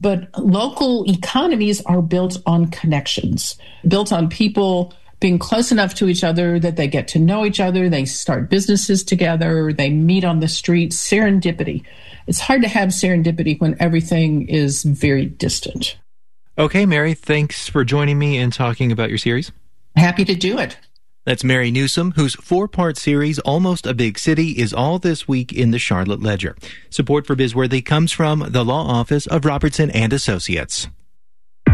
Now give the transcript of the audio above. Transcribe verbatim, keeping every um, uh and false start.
but local economies are built on connections, built on people being close enough to each other that they get to know each other, they start businesses together, they meet on the streets, serendipity. It's hard to have serendipity when everything is very distant. Okay, Mary, thanks for joining me and talking about your series. Happy to do it. That's Mary Newsom, whose four-part series, Almost a Big City, is all this week in the Charlotte Ledger. Support for Bizworthy comes from the law office of Robertson and Associates.